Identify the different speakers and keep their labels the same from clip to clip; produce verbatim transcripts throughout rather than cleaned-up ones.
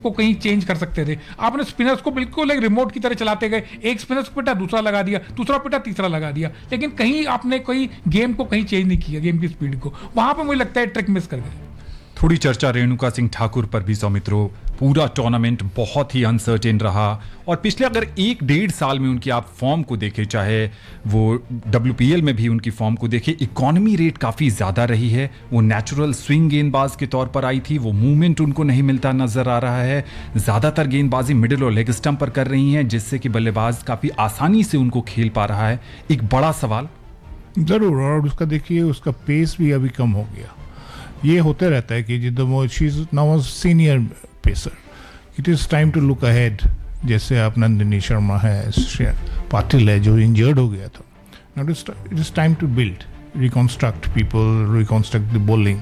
Speaker 1: को कहीं चेंज कर सकते थे। आपने स्पिनर्स को बिल्कुल एक रिमोट की तरह चलाते गए, एक स्पिनर को पिटा, दूसरा लगा दिया, दूसरा पिटा, तीसरा लगा दिया, लेकिन कहीं आपने कोई गेम को कहीं चेंज नहीं किया, गेम की स्पीड को। वहां पर मुझे लगता है ट्रिक मिस कर गए।
Speaker 2: थोड़ी चर्चा रेणुका सिंह ठाकुर पर भी सौमित्रो। पूरा टूर्नामेंट बहुत ही अनसर्टेन रहा और पिछले अगर एक डेढ़ साल में उनकी आप फॉर्म को देखें, चाहे वो डब्ल्यूपीएल में भी उनकी फॉर्म को देखें, इकोनॉमी रेट काफ़ी ज़्यादा रही है। वो नेचुरल स्विंग गेंदबाज के तौर पर आई थी, वो मूवमेंट उनको नहीं मिलता नजर आ रहा है। ज़्यादातर गेंदबाजी मिडिल और लेग स्टंप पर कर रही हैं, जिससे कि बल्लेबाज काफ़ी आसानी से उनको खेल पा रहा है। एक बड़ा सवाल
Speaker 3: ज़रूर, और उसका देखिए उसका पेस भी अभी कम हो गया। ये होते रहता है कि जितना वो she is now senior pacer, it is time to look ahead. जैसे आप नंदिनी शर्मा है, पाटिल है जो इंजर्ड हो गया था। Now it is time to build, रिकॉन्स्ट्रक्ट people, रिकॉन्स्ट्रक्ट the bowling.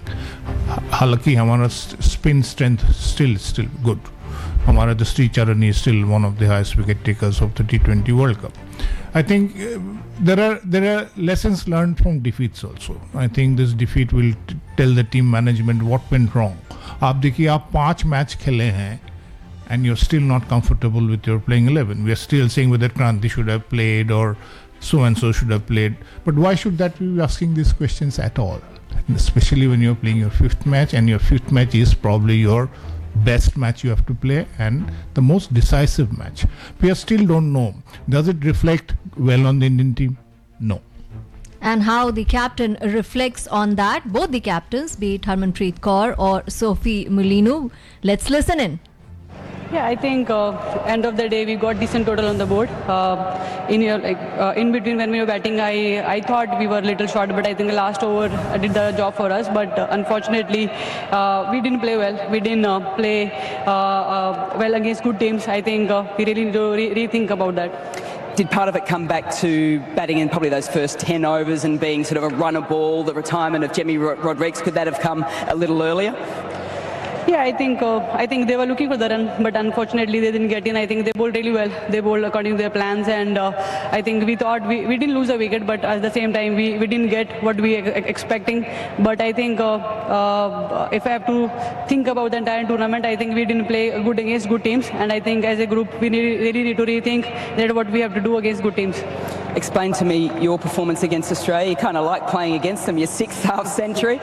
Speaker 3: हालांकि हमारा spin strength still still good. हमारा the Sricharan is still one of the highest wicket takers of the T twenty world cup. I think uh, there are there are lessons learned from defeats also. I think this defeat will t- tell the team management what went wrong. आप देखिए, आप पांच match खेले हैं and you're still not comfortable with your playing eleven. We are still saying whether Kranti should have played or so and so should have played. But why should that we be asking these questions at all? And especially when you're playing your fifth match, and your fifth match is probably your best match you have to play and the most decisive match. We still don't know. Does it reflect well on the Indian team? No.
Speaker 4: And how the captain reflects on that, both the captains, be it Harmanpreet Kaur or Sophie Mulinu. Let's listen in.
Speaker 5: Yeah, I think uh, end of the day we got decent total on the board. Uh, in your like uh, in between when we were batting, I I thought we were a little short, but I think the last over did the job for us. But uh, unfortunately, uh, we didn't play well. We didn't uh, play uh, uh, well against good teams. I think uh, we really need to re- rethink about that.
Speaker 6: Did part of it come back to batting in probably those first ten overs and being sort of a runner ball, the retirement of Jimmy Rodriguez? Could that have come a little earlier?
Speaker 5: Yeah, I think uh, I think they were looking for the run, but unfortunately they didn't get in. I think they bowled really well. They bowled according to their plans, and uh, I think we thought we, we didn't lose a wicket, but at the same time we, we didn't get what we were expecting. But I think uh, uh, if I have to think about the entire tournament, I think we didn't play good against good teams, and I think as a group we need, really need to rethink that what we have to do against good teams.
Speaker 6: Explain to me your performance against Australia. You kind of like playing against them. Your sixth half century.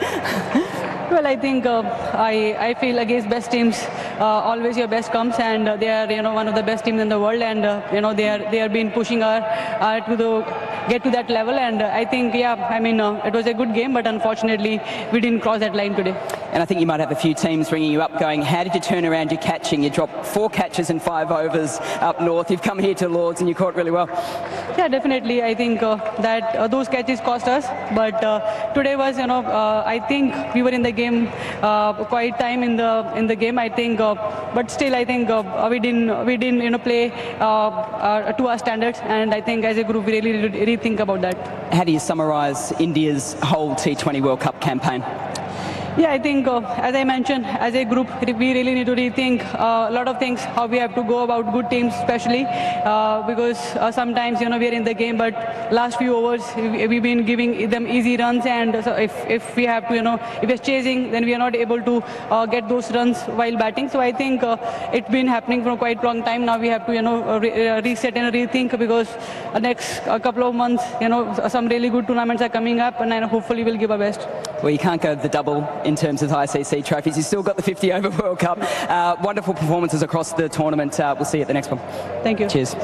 Speaker 5: Well, I think uh, I I feel against best teams, uh, always your best comes, and uh, they are you know one of the best teams in the world, and uh, you know they are they are been pushing our, our to the get to that level, and uh, I think yeah, I mean uh, it was a good game, but unfortunately we didn't cross that line today.
Speaker 6: And I think you might have a few teams ringing you up going, how did you turn around your catching? You dropped four catches in five overs up north. You've come here to Lords and you caught really well.
Speaker 5: Yeah, definitely. I think uh, that uh, those catches cost us. But uh, today was, you know, uh, I think we were in the game uh, quite time in the in the game. I think, uh, but still, I think uh, we didn't we didn't you know play uh, uh, to our standards. And I think as a group we really rethink about that.
Speaker 6: How do you summarise India's whole T twenty World Cup campaign?
Speaker 5: Yeah, I think uh, as I mentioned, as a group, we really need to rethink uh, a lot of things, how we have to go about good teams, especially uh, because uh, sometimes, you know, we are in the game, but last few overs, we've been giving them easy runs, and so if, if we have to, you know, if we're chasing, then we are not able to uh, get those runs while batting. So I think uh, it's been happening for quite a long time. Now we have to, you know, re- reset and rethink, because the next uh, couple of months, you know, some really good tournaments are coming up, and hopefully we'll give our best.
Speaker 6: Well, you can't go the double in terms of I C C trophies. You've still got the fifty over World Cup. Uh, wonderful performances across the tournament. Uh, we'll see you at the next one.
Speaker 5: Thank you.
Speaker 6: Cheers.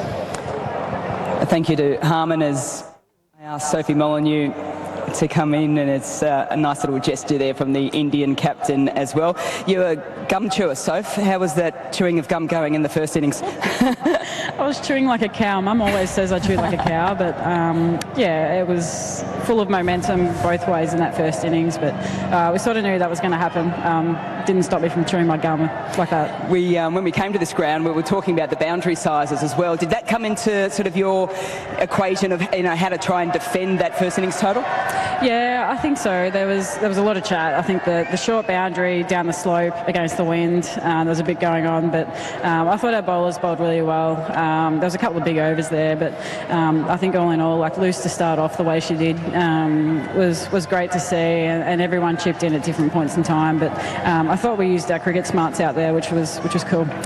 Speaker 6: A thank you to Harman as I asked Sophie Molyneux to come in, and it's uh, a nice little gesture there from the Indian captain as well. You're a gum chewer, Soph. How was that chewing of gum going in the first innings?
Speaker 7: I was chewing like a cow. Mum always says I chew like a cow, but um, yeah, it was full of momentum both ways in that first innings, but uh, we sort of knew that was going to happen. Um, didn't stop me from chewing my gum like that.
Speaker 6: We, um, when we came to this ground, we were talking about the boundary sizes as well. Did that come into sort of your equation of, you know, how to try and defend that first innings total?
Speaker 7: Yeah, I think so. There was there was a lot of chat. I think the, the short boundary down the slope against the wind, uh, there was a bit going on, but um, I thought our bowlers bowled really well. Um, there was a couple of big overs there, but um, I think all in all, like Luce to start off the way she did um, was was great to see, and, and everyone chipped in at different points in time. But um, I thought we used our cricket smarts out there, which was which was cool.